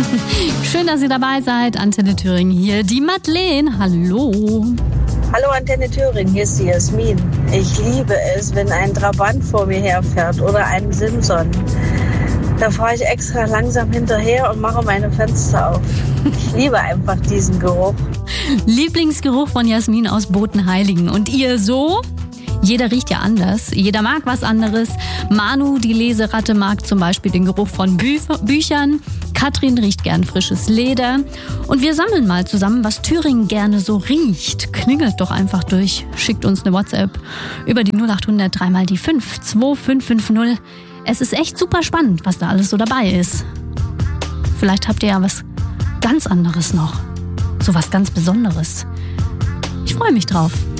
Schön, dass ihr dabei seid. Antenne Thüringen hier. Die Madeleine. Hallo. Hallo Antenne Thüringen, hier ist die Jasmin. Ich liebe es, wenn ein Trabant vor mir herfährt oder ein Simson. Da fahre ich extra langsam hinterher und mache meine Fenster auf. Ich liebe einfach diesen Geruch. Lieblingsgeruch von Jasmin aus Bodenheiligen. Und ihr so? Jeder riecht ja anders. Jeder mag was anderes. Manu, die Leseratte, mag zum Beispiel den Geruch von Büchern. Katrin riecht gern frisches Leder. Und wir sammeln mal zusammen, was Thüringen gerne so riecht. Klingelt doch einfach durch. Schickt uns eine WhatsApp über die 0800 3 mal die 5 2550. Es ist echt super spannend, was da alles so dabei ist. Vielleicht habt ihr ja was ganz anderes noch. So was ganz Besonderes. Ich freue mich drauf.